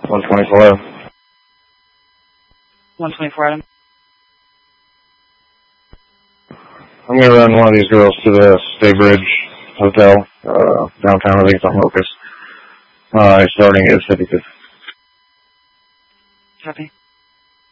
124. 124, Adam. I'm going to run one of these girls to the Stay Bridge Hotel, downtown. I think it's on Locust. Starting at 55th. Copy.